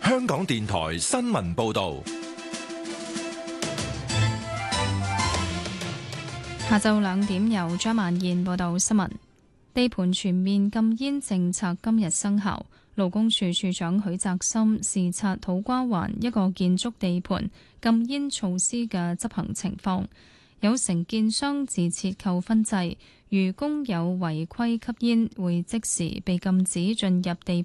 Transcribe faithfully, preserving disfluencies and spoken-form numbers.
香港電台新聞報道。 下晝兩點由張曼燕報道新聞。地盤全面禁煙政策今日生效，勞工處處長許澤森視察土瓜灣一個建築地盤禁煙措施嘅執行情況。有承建商自設扣分制，如工友違規吸煙，會即時被禁止進入地盤。